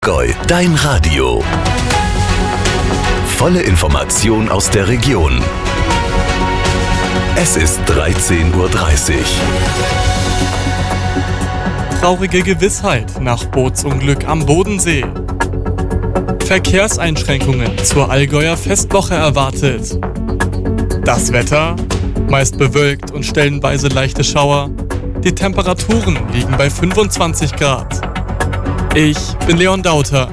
Allgäu, dein Radio. Volle Information aus der Region. Es ist 13:30 Uhr. Traurige Gewissheit nach Bootsunglück am Bodensee. Verkehrseinschränkungen zur Allgäuer Festwoche erwartet. Das Wetter? Meist bewölkt und stellenweise leichte Schauer. Die Temperaturen liegen bei 25 Grad. Ich bin Leon Dauter.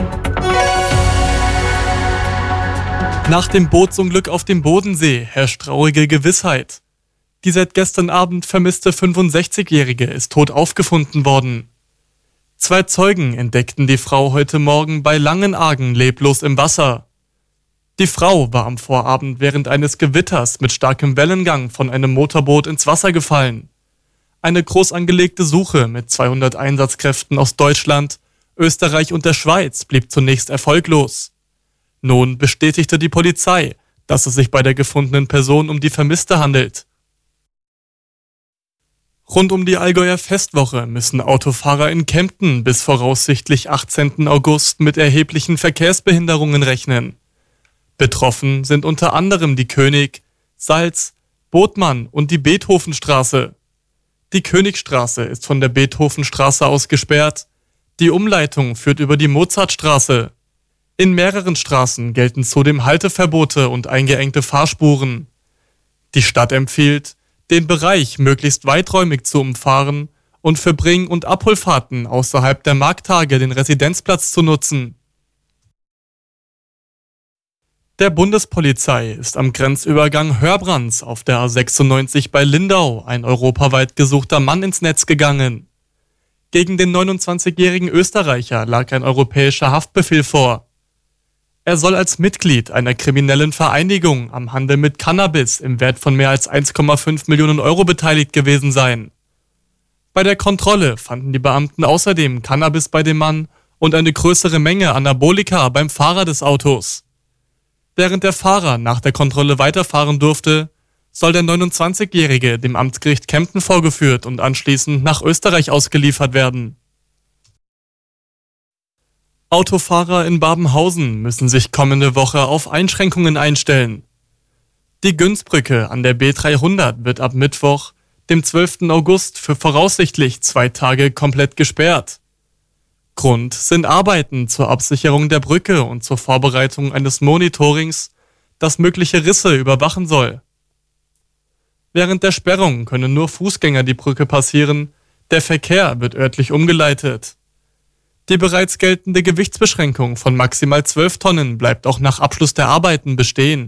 Nach dem Bootsunglück auf dem Bodensee herrscht traurige Gewissheit. Die seit gestern Abend vermisste 65-Jährige ist tot aufgefunden worden. 2 Zeugen entdeckten die Frau heute Morgen bei Langenargen leblos im Wasser. Die Frau war am Vorabend während eines Gewitters mit starkem Wellengang von einem Motorboot ins Wasser gefallen. Eine groß angelegte Suche mit 200 Einsatzkräften aus Deutschland, Österreich und der Schweiz blieb zunächst erfolglos. Nun bestätigte die Polizei, dass es sich bei der gefundenen Person um die Vermisste handelt. Rund um die Allgäuer Festwoche müssen Autofahrer in Kempten bis voraussichtlich 18. August mit erheblichen Verkehrsbehinderungen rechnen. Betroffen sind unter anderem die König-, Salz-, Botmann- und die Beethovenstraße. Die Königstraße ist von der Beethovenstraße aus gesperrt. Die Umleitung führt über die Mozartstraße. In mehreren Straßen gelten zudem Halteverbote und eingeengte Fahrspuren. Die Stadt empfiehlt, den Bereich möglichst weiträumig zu umfahren und für Bring- und Abholfahrten außerhalb der Markttage den Residenzplatz zu nutzen. Der Bundespolizei ist am Grenzübergang Hörbrands auf der A96 bei Lindau ein europaweit gesuchter Mann ins Netz gegangen. Gegen den 29-jährigen Österreicher lag ein europäischer Haftbefehl vor. Er soll als Mitglied einer kriminellen Vereinigung am Handel mit Cannabis im Wert von mehr als 1,5 Millionen Euro beteiligt gewesen sein. Bei der Kontrolle fanden die Beamten außerdem Cannabis bei dem Mann und eine größere Menge Anabolika beim Fahrer des Autos. Während der Fahrer nach der Kontrolle weiterfahren durfte, soll der 29-Jährige dem Amtsgericht Kempten vorgeführt und anschließend nach Österreich ausgeliefert werden. Autofahrer in Babenhausen müssen sich kommende Woche auf Einschränkungen einstellen. Die Günzbrücke an der B300 wird ab Mittwoch, dem 12. August, für voraussichtlich 2 Tage komplett gesperrt. Grund sind Arbeiten zur Absicherung der Brücke und zur Vorbereitung eines Monitorings, das mögliche Risse überwachen soll. Während der Sperrung können nur Fußgänger die Brücke passieren, der Verkehr wird örtlich umgeleitet. Die bereits geltende Gewichtsbeschränkung von maximal 12 Tonnen bleibt auch nach Abschluss der Arbeiten bestehen.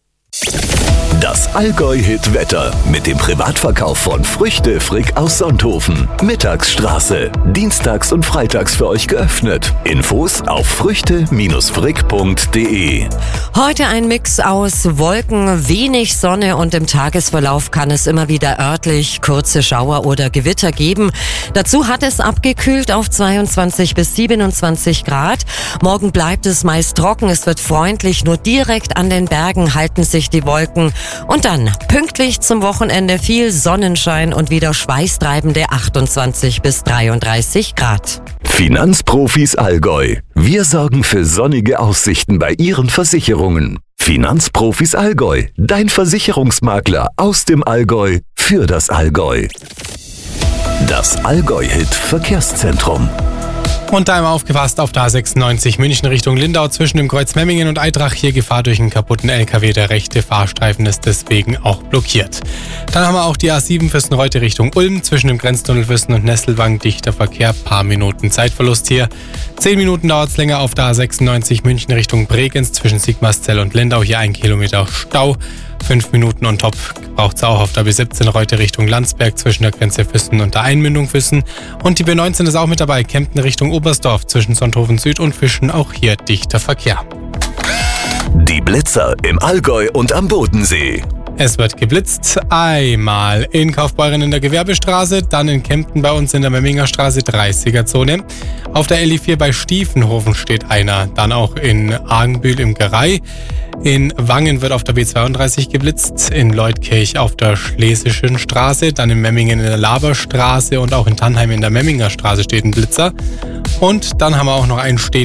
Das Allgäu-Hit-Wetter mit dem Privatverkauf von Früchte Frick aus Sonthofen. Mittagsstraße. Dienstags und freitags für euch geöffnet. Infos auf früchte-frick.de. Heute ein Mix aus Wolken, wenig Sonne und im Tagesverlauf kann es immer wieder örtlich kurze Schauer oder Gewitter geben. Dazu hat es abgekühlt auf 22 bis 27 Grad. Morgen bleibt es meist trocken, es wird freundlich, nur direkt an den Bergen halten sich die Wolken. Und dann pünktlich zum Wochenende viel Sonnenschein und wieder schweißtreibende 28 bis 33 Grad. Finanzprofis Allgäu. Wir sorgen für sonnige Aussichten bei Ihren Versicherungen. Finanzprofis Allgäu. Dein Versicherungsmakler aus dem Allgäu für das Allgäu. Das Allgäu-Hit Verkehrszentrum. Und da einmal aufgefasst auf der A96 München Richtung Lindau zwischen dem Kreuz Memmingen und Eitrach. Hier Gefahr durch einen kaputten LKW. Der rechte Fahrstreifen ist deswegen auch blockiert. Dann haben wir auch die A7 Fürstenreuth Richtung Ulm zwischen dem Grenztunnel Fürsten und Nesselwang. Dichter Verkehr, paar Minuten Zeitverlust hier. 10 Minuten dauert es länger auf der A96 München Richtung Bregenz zwischen Sigmarszell und Lindau. Hier 1 Kilometer Stau. 5 Minuten on top braucht es auch auf der B17 heute Richtung Landsberg zwischen der Grenze Füssen und der Einmündung Füssen. Und die B19 ist auch mit dabei, Kempten Richtung Oberstdorf zwischen Sonthofen Süd und Fischen, auch hier dichter Verkehr. Die Blitzer im Allgäu und am Bodensee. Es wird geblitzt. Einmal in Kaufbeuren in der Gewerbestraße, dann in Kempten bei uns in der Memminger Straße 30er-Zone. Auf der LI4 bei Stiefenhofen steht einer. Dann auch in Argenbühl im Gerei. In Wangen wird auf der B32 geblitzt. In Leutkirch auf der Schlesischen Straße. Dann in Memmingen in der Laberstraße und auch in Tannheim in der Memminger Straße steht ein Blitzer. Und dann haben wir auch noch einen stehen